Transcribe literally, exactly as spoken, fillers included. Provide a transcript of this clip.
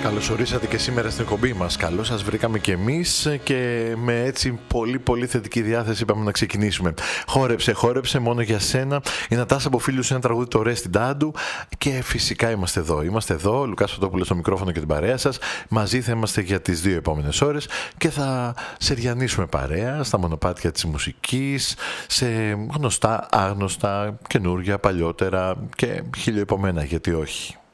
Καλώς ορίσατε και σήμερα στην εκπομπή μας. Καλώς σας βρήκαμε και εμείς και με έτσι πολύ πολύ θετική διάθεση είπαμε να ξεκινήσουμε. Χόρεψε, χόρεψε μόνο για σένα. Η Νατάσα από φίλους ένα τραγούδι το Ρε στην Τάντου και φυσικά είμαστε εδώ. Είμαστε εδώ, ο Λουκάς Φωτόπουλος στο μικρόφωνο και την παρέα σας. Μαζί θα είμαστε για τις δύο επόμενες ώρες και θα σεριανίσουμε παρέα στα μονοπάτια της μουσικής, σε γνωστά, άγνωστα, καινούρια, παλιότερα και χιλιοεπομένα, γιατί όχι.